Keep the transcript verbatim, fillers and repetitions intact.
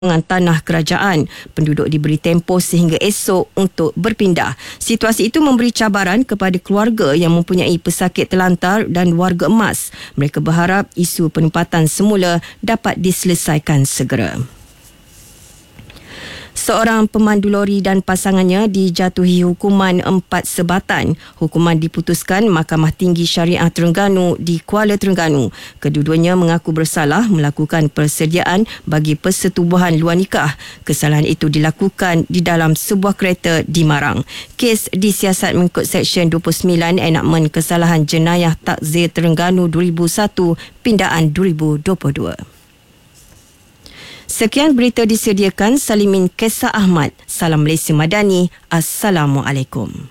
dengan tanah kerajaan. Penduduk diberi tempoh sehingga esok untuk berpindah. Situasi itu memberi cabaran kepada keluarga yang mempunyai pesakit terlantar dan warga emas. Mereka berharap isu penempatan semula dapat diselesaikan segera. Seorang pemandu lori dan pasangannya dijatuhi hukuman empat sebatan. Hukuman diputuskan Mahkamah Tinggi Syariah Terengganu di Kuala Terengganu. Kedua-duanya mengaku bersalah melakukan persediaan bagi persetubuhan luar nikah. Kesalahan itu dilakukan di dalam sebuah kereta di Marang. Kes disiasat mengikut Seksyen dua puluh sembilan Enakmen Kesalahan Jenayah Takzir Terengganu dua ribu satu Pindaan dua ribu dua puluh dua. Sekian berita disediakan Salimin Kesa Ahmad. Salam Malaysia Madani. Assalamualaikum.